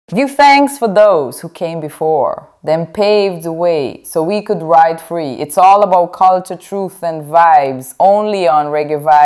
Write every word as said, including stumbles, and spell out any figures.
Give thanks for those who came before, then paved the way so we could ride free. It's all about culture, truth, and vibes, only on Reggae Vibes.